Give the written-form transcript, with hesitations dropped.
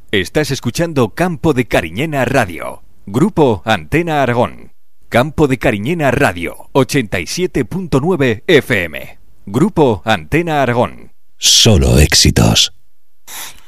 Estás escuchando Campo de Cariñena Radio. Grupo Antena Aragón. Campo de Cariñena Radio, 87.9 FM. Grupo Antena Aragón. Solo éxitos.